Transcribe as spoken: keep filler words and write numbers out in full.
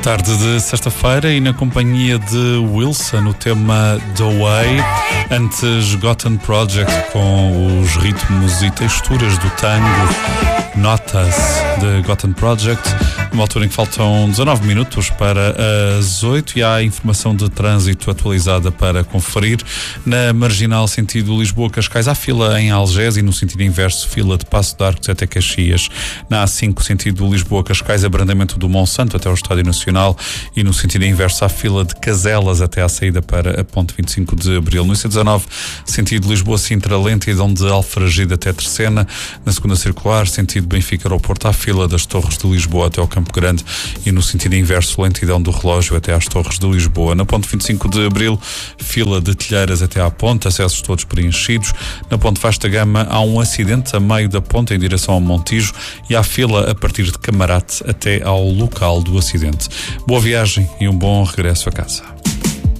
Tarde de sexta-feira e na companhia de Wilson, o tema The Way, antes Gotham Project com os ritmos e texturas do tango, Notas de Gotham Project, numa altura em que faltam dezanove minutos para as oito, e há informação de trânsito atualizada para conferir. Na marginal sentido Lisboa-Cascais há fila em Algés e no sentido inverso fila de Passo de Arcos até Caxias. Na A cinco sentido Lisboa-Cascais, abrandamento do Monsanto até ao Estádio Nacional, e no sentido inverso há fila de Caselas até à saída para a ponte vinte e cinco de Abril. No I C dezanove sentido Lisboa-Sintra, lentidão de Alfragide até Terceira. Na segunda circular sentido Benfica-Aeroporto há fila das Torres de Lisboa até ao Campo Grande, e no sentido inverso lentidão do Relógio até às Torres de Lisboa. Na ponte vinte e cinco de Abril fila de Telheiras até à ponte, acessos todos preenchidos. Na ponte Vasta Gama há um acidente a meio da ponte em direção ao Montijo e há fila a partir de Camarate até ao local do acidente. Boa viagem e um bom regresso a casa.